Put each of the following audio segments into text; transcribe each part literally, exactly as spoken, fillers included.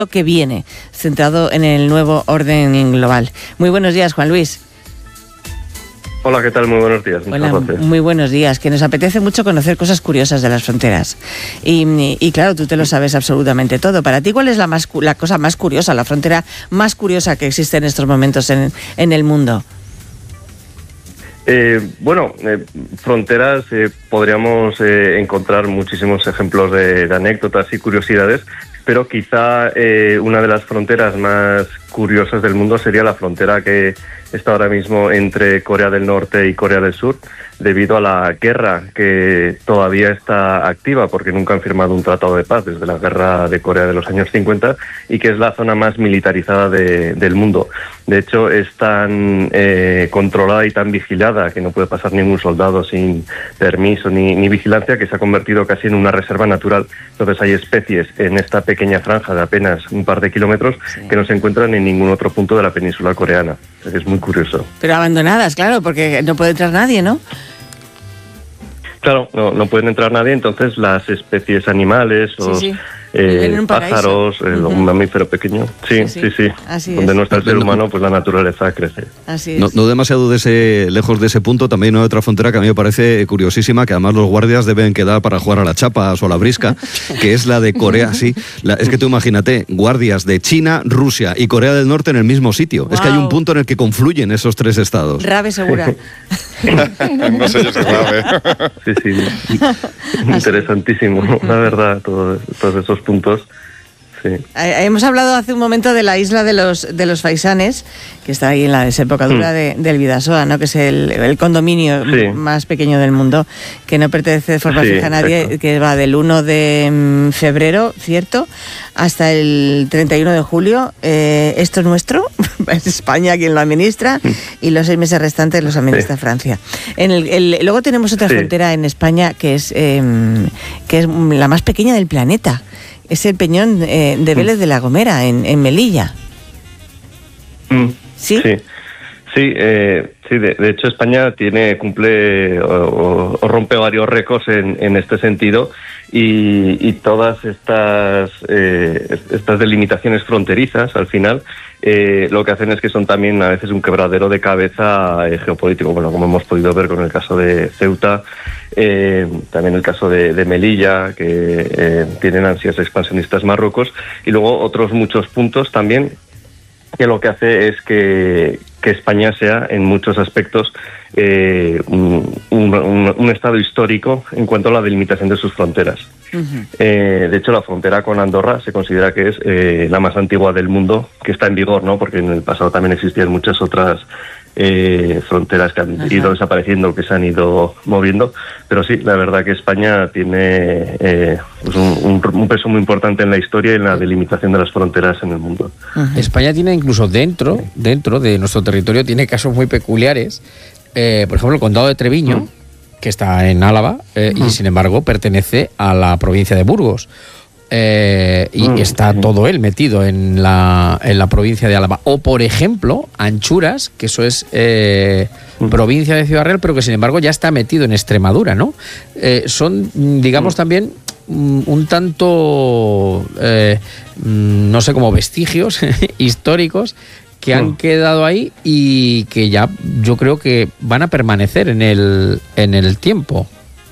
que viene, centrado en el nuevo orden global. Muy buenos días, Juan Luis. Hola, ¿qué tal? Muy buenos días. Muchas Hola, gracias. Muy buenos días. Que nos apetece mucho conocer cosas curiosas de las fronteras. Y, y claro, tú te lo sabes absolutamente todo. Para ti, ¿cuál es la, más, la cosa más curiosa, la frontera más curiosa que existe en estos momentos en, en el mundo? Eh, bueno, eh, fronteras, eh, podríamos eh, encontrar muchísimos ejemplos de, de anécdotas y curiosidades, pero quizá eh, una de las fronteras más curiosas del mundo sería la frontera que está ahora mismo entre Corea del Norte y Corea del Sur, debido a la guerra que todavía está activa, porque nunca han firmado un tratado de paz desde la guerra de Corea de los años cincuenta, y que es la zona más militarizada de, del mundo. De hecho, es tan eh, controlada y tan vigilada que no puede pasar ningún soldado sin permiso ni, ni vigilancia, que se ha convertido casi en una reserva natural. Entonces hay especies en esta pequeña franja de apenas un par de kilómetros sí. que no se encuentran en ningún otro punto de la península coreana. O sea, que es muy curioso. Pero abandonadas, claro, porque no puede entrar nadie, ¿no? Claro, no, no pueden entrar nadie, entonces las especies animales o sí, sí. Eh, pájaros, uh-huh. el, un mamífero pequeño. Sí, sí, sí. sí. Así Donde es. no está el ser humano, pues la naturaleza crece. Así es. No, no demasiado de ese, lejos de ese punto, también hay otra frontera que a mí me parece curiosísima, que además los guardias deben quedar para jugar a la chapas o a la brisca, que es la de Corea, sí. La, es que tú imagínate, guardias de China, Rusia y Corea del Norte en el mismo sitio. Wow. Es que hay un punto en el que confluyen esos tres estados. Rave segura. No sé yo si sabe. Sí, sí. Interesantísimo, la verdad, todo, todos esos puntos. Sí. Hemos hablado hace un momento de la isla de los de los Faisanes, que está ahí en la desembocadura mm. de, del Bidasoa, ¿no? Que es el, el condominio sí. más pequeño del mundo, que no pertenece de forma sí, fija a nadie, exacto. que va del uno de febrero, ¿cierto?, hasta el treinta y uno de julio. Eh, esto es nuestro, es España quien lo administra, mm. y los seis meses restantes los administra sí. Francia. En el, el, luego tenemos otra sí. frontera en España que es, eh, que es la más pequeña del planeta. Es el peñón eh, de Vélez de la Gomera, en, en Melilla. Mm, ¿Sí? Sí, sí, eh, sí de, de hecho España tiene cumple o, o rompe varios récords en, en este sentido, y, y todas estas, eh, estas delimitaciones fronterizas, al final, eh, lo que hacen es que son también a veces un quebradero de cabeza eh, geopolítico, bueno, como hemos podido ver con el caso de Ceuta, eh, también el caso de, de Melilla, que eh, tienen ansias expansionistas Marruecos, y luego otros muchos puntos también, que lo que hace es que, que España sea, en muchos aspectos, eh, un, un, un estado histórico en cuanto a la delimitación de sus fronteras. Uh-huh. Eh, de hecho, la frontera con Andorra se considera que es eh, la más antigua del mundo, que está en vigor, ¿no? Porque en el pasado también existían muchas otras eh, fronteras que han uh-huh. ido desapareciendo, que se han ido moviendo. Pero sí, la verdad que España tiene eh, pues un, un, un peso muy importante en la historia y en la delimitación de las fronteras en el mundo. Uh-huh. España tiene incluso dentro, dentro de nuestro territorio, tiene casos muy peculiares. Eh, por ejemplo, el condado de Treviño, uh-huh. que está en Álava, eh, uh-huh. y sin embargo pertenece a la provincia de Burgos. Eh, y uh-huh. está todo él metido en la, en la provincia de Álava. O, por ejemplo, Anchuras, que eso es eh, uh-huh. provincia de Ciudad Real, pero que sin embargo ya está metido en Extremadura, ¿no? Eh, son, digamos, uh-huh. también un tanto, eh, no sé, como vestigios históricos que han quedado ahí y que ya yo creo que van a permanecer en el en el tiempo.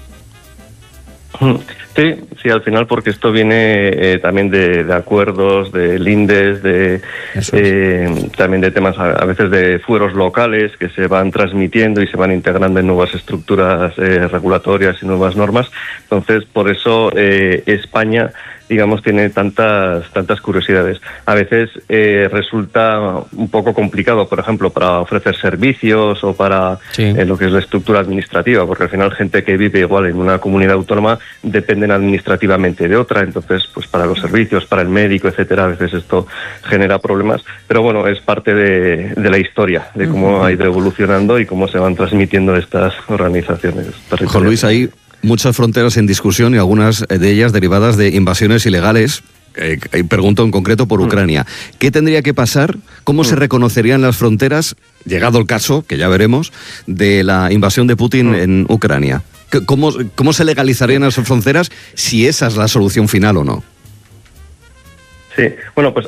Sí, sí, al final, porque esto viene eh, también de, de acuerdos, de lindes, de eh, también de temas a, a veces de fueros locales que se van transmitiendo y se van integrando en nuevas estructuras eh, regulatorias y nuevas normas. Entonces, por eso eh, España, digamos, tiene tantas tantas curiosidades. A veces eh, resulta un poco complicado, por ejemplo, para ofrecer servicios o para sí. eh, lo que es la estructura administrativa, porque al final gente que vive igual en una comunidad autónoma dependen administrativamente de otra, entonces pues para los servicios, para el médico, etcétera, a veces esto genera problemas, pero bueno, es parte de, de la historia, de cómo uh-huh. ha ido evolucionando y cómo se van transmitiendo estas organizaciones. Juan Luis, ahí muchas fronteras en discusión y algunas de ellas derivadas de invasiones ilegales. Eh, pregunto en concreto por Ucrania. ¿Qué tendría que pasar? ¿Cómo se reconocerían las fronteras, llegado el caso, que ya veremos, de la invasión de Putin en Ucrania? ¿Cómo, cómo se legalizarían esas fronteras si esa es la solución final o no? Sí. Sí, bueno, pues